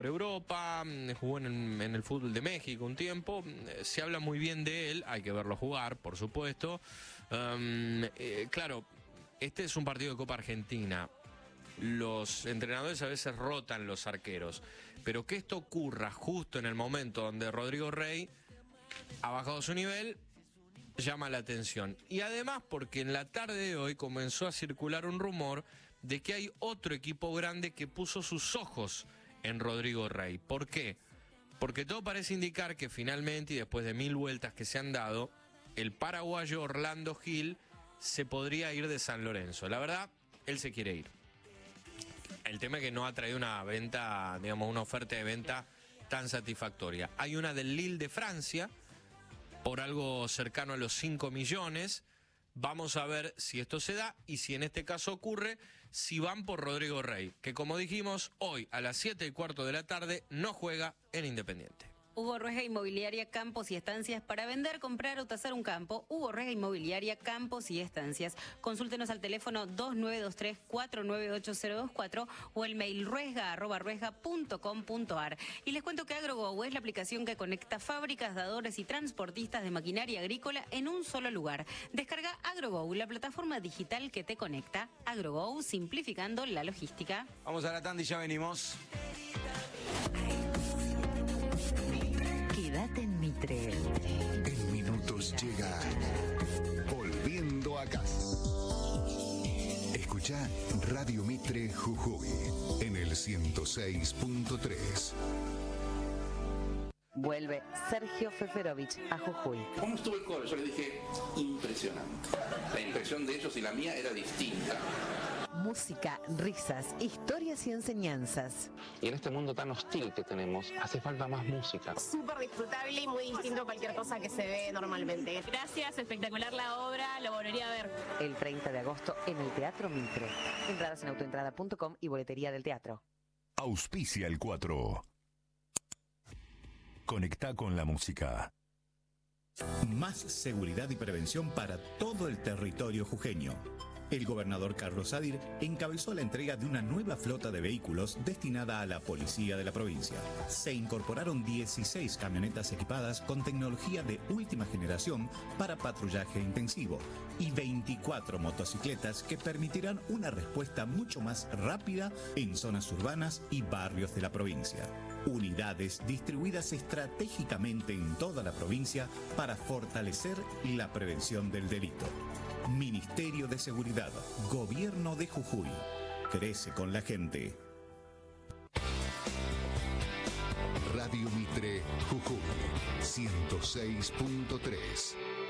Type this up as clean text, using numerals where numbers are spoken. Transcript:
Europa, jugó en el fútbol de México un tiempo, se habla muy bien de él, hay que verlo jugar, por supuesto. Claro, este es un partido de Copa Argentina, los entrenadores a veces rotan los arqueros, pero que esto ocurra justo en el momento donde Rodrigo Rey ha bajado su nivel, llama la atención. Y además porque en la tarde de hoy comenzó a circular un rumor de que hay otro equipo grande que puso sus ojos en Rodrigo Rey. ¿Por qué? Porque todo parece indicar que finalmente, y después de 1000 vueltas que se han dado, el paraguayo Orlando Gil se podría ir de San Lorenzo. La verdad, él se quiere ir. El tema es que no ha traído una venta, digamos, una oferta de venta tan satisfactoria. Hay una del Lille de Francia, por algo cercano a los 5 millones. Vamos a ver si esto se da y si en este caso ocurre, si van por Rodrigo Rey, que como dijimos, hoy a las 7:15 de la tarde no juega en Independiente. Hugo Ruesga Inmobiliaria, Campos y Estancias para vender, comprar o tasar un campo. Hugo Ruesga Inmobiliaria, Campos y Estancias. Consúltenos al teléfono 2923-498024 o el mail ruesga@ruesga.com.ar. Y les cuento que AgroGo es la aplicación que conecta fábricas, dadores y transportistas de maquinaria agrícola en un solo lugar. Descarga AgroGo, la plataforma digital que te conecta. AgroGo, simplificando la logística. Vamos a la tanda y ya venimos. Quédate en Mitre. En minutos llega Volviendo a casa. Escucha Radio Mitre Jujuy en el 106.3. Vuelve Sergio Feferovich a Jujuy. ¿Cómo estuvo el coro? Yo le dije, impresionante. La impresión de ellos y la mía era distinta. Música, risas, historias y enseñanzas. Y en este mundo tan hostil que tenemos, hace falta más música. Súper disfrutable y muy distinto a cualquier cosa que se ve normalmente. Gracias, espectacular la obra, lo volvería a ver. El 30 de agosto en el Teatro Mitre. Entradas en autoentrada.com y boletería del teatro. Auspicia el 4. Conecta con la música. Más seguridad y prevención para todo el territorio jujeño. El gobernador Carlos Sadir encabezó la entrega de una nueva flota de vehículos destinada a la policía de la provincia. Se incorporaron 16 camionetas equipadas con tecnología de última generación para patrullaje intensivo y 24 motocicletas que permitirán una respuesta mucho más rápida en zonas urbanas y barrios de la provincia. Unidades distribuidas estratégicamente en toda la provincia para fortalecer la prevención del delito. Ministerio de Seguridad, Gobierno de Jujuy. Crece con la gente. Radio Mitre Jujuy 106.3.